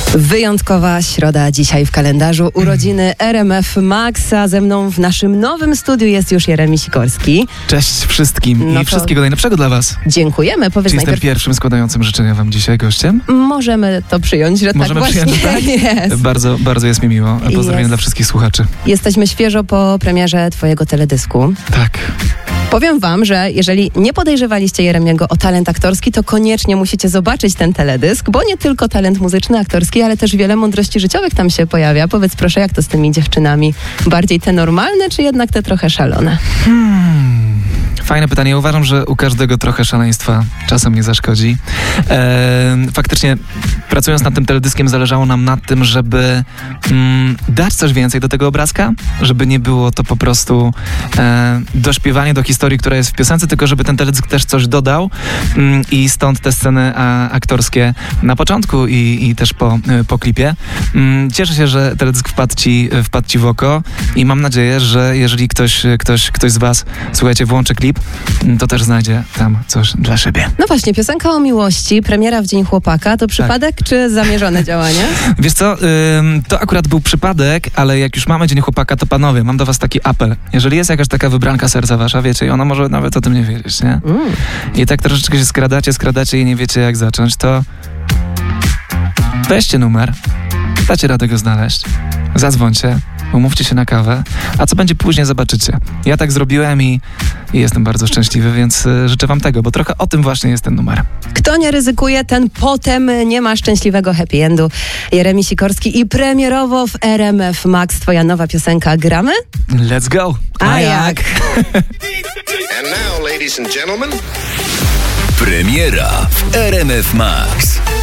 Wyjątkowa środa dzisiaj w kalendarzu. Urodziny RMF Max, a ze mną w naszym nowym studiu jest już Jeremi Sikorski. Cześć wszystkim No i to wszystkiego najlepszego dla was. Dziękujemy. Powiedz Czy jestem najpierw, pierwszym składającym życzenia wam dzisiaj gościem? możemy to przyjąć, że Możemy tak przyjąć, właśnie że tak? jest. Bardzo, bardzo jest mi miło. Pozdrowienia Jest. dla wszystkich słuchaczy. Jesteśmy świeżo po premierze twojego teledysku. Tak. Powiem wam, że jeżeli nie podejrzewaliście Jeremiego o talent aktorski, to koniecznie musicie zobaczyć ten teledysk, bo nie tylko talent muzyczny, aktorski, ale też wiele mądrości życiowych tam się pojawia. Powiedz proszę, jak to z tymi dziewczynami? Bardziej te normalne, czy jednak te trochę szalone? Fajne pytanie. Uważam, że u każdego trochę szaleństwa czasem nie zaszkodzi. Faktycznie pracując nad tym teledyskiem zależało nam na tym, żeby dać coś więcej do tego obrazka, żeby nie było to po prostu dośpiewanie do historii, która jest w piosence, tylko żeby ten teledysk też coś dodał i stąd te sceny aktorskie na początku i też po klipie. Cieszę się, że teledysk wpadł ci w oko i mam nadzieję, że jeżeli ktoś z was, słuchajcie, włączy klip, to też znajdzie tam coś dla siebie. No właśnie, piosenka o miłości, premiera w Dzień Chłopaka, to przypadek czy zamierzone działanie? Wiesz co, to akurat był przypadek, ale jak już mamy Dzień Chłopaka, to panowie, mam do was taki apel. Jeżeli jest jakaś taka wybranka serca wasza, wiecie, i ona może nawet o tym nie wiedzieć, nie? I tak troszeczkę się skradacie i nie wiecie jak zacząć, to weźcie numer, dacie radę go znaleźć, zadzwońcie, umówcie się na kawę, a co będzie później, zobaczycie. Ja tak zrobiłem i jestem bardzo szczęśliwy, więc życzę wam tego, bo trochę o tym właśnie jest ten numer. Kto nie ryzykuje, ten potem nie ma szczęśliwego happy endu. Jeremi Sikorski i premierowo w RMF Max twoja nowa piosenka. Gramy? Let's go! A jak? And now, ladies and gentlemen, Premiera w RMF Max.